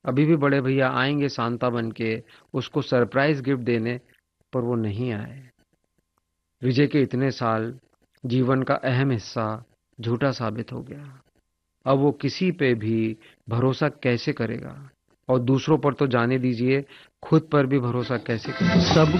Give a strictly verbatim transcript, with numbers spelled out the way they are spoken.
अभी भी बड़े भैया आएंगे सांता बन के उसको सरप्राइज गिफ्ट देने, पर वो नहीं आए। विजय के इतने साल जीवन का अहम हिस्सा झूठा साबित हो गया। अब वो किसी पे भी भरोसा कैसे करेगा, और दूसरों पर तो जाने दीजिए, खुद पर भी भरोसा कैसे करेगा। सब